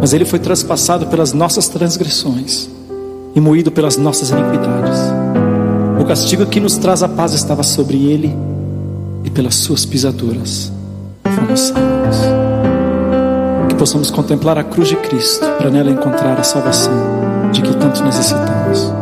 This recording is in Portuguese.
mas Ele foi traspassado pelas nossas transgressões e moído pelas nossas iniquidades. O castigo que nos traz a paz estava sobre Ele, e pelas suas pisaduras fomos salvos. Que possamos contemplar a cruz de Cristo, para nela encontrar a salvação de que tanto necessitamos.